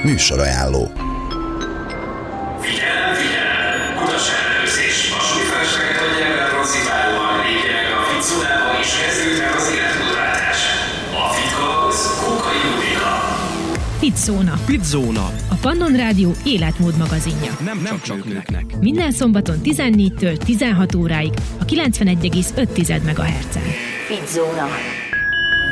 Műsorajánló. Figyelem, figyelem! Utas ellenőrzés! Vasútfelesleget adják el transzipálóan, lépjenek a Fitzónába és kezdődj meg az életmódváltás. A Fitkalausz Kókai Ludvika. Fitzóna. Fitzóna. A Pannon Rádió életmód magazinja. Nem csak nőknek. Minden szombaton 14-től 16 óráig a 91,5 MHz-en. Fitzóna.